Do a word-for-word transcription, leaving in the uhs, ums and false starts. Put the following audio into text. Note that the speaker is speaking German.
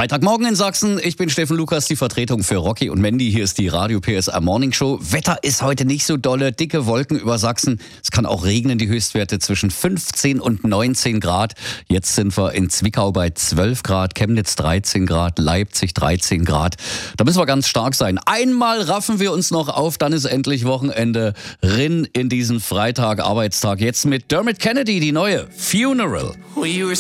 Freitagmorgen in Sachsen. Ich bin Steffen Lukas, die Vertretung für Rocky und Mandy. Hier ist die Radio P S R Morning Show. Wetter ist heute nicht so dolle, dicke Wolken über Sachsen. Es kann auch regnen, die Höchstwerte zwischen fünfzehn und neunzehn Grad. Jetzt sind wir in Zwickau bei zwölf Grad, Chemnitz dreizehn Grad, Leipzig dreizehn Grad. Da müssen wir ganz stark sein. Einmal raffen wir uns noch auf, dann ist endlich Wochenende. Rin in diesen Freitag, Arbeitstag. Jetzt mit Dermot Kennedy, die neue Funeral. We were